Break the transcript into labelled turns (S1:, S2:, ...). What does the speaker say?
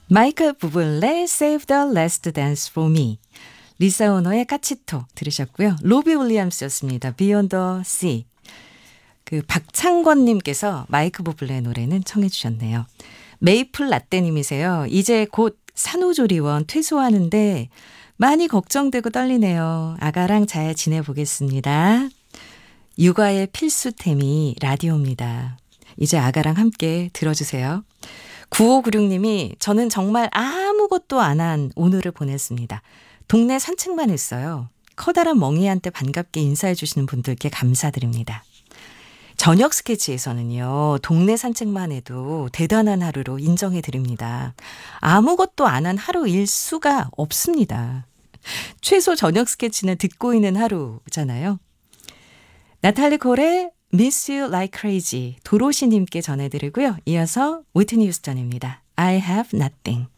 S1: 마이클 부블레 Save the Last Dance for Me. 리사 오너의 까치토 들으셨고요. 로비 윌리엄스였습니다. Beyond the Sea. 그 박창권님께서 마이클 부블레의 노래는 청해 주셨네요. 메이플 라떼님이세요. 이제 곧 산후조리원 퇴소하는데 많이 걱정되고 떨리네요. 아가랑 잘 지내보겠습니다. 육아의 필수템이 라디오입니다. 이제 아가랑 함께 들어주세요. 9596님이 저는 정말 아무것도 안 한 오늘을 보냈습니다. 동네 산책만 했어요. 커다란 멍이한테 반갑게 인사해 주시는 분들께 감사드립니다. 저녁 스케치에서는요. 동네 산책만 해도 대단한 하루로 인정해 드립니다. 아무것도 안 한 하루일 수가 없습니다. 최소 저녁 스케치는 듣고 있는 하루잖아요. 나탈리 콜의 Miss You Like Crazy 도로시님께 전해드리고요. 이어서 위트니 휴스턴입니다. I have nothing.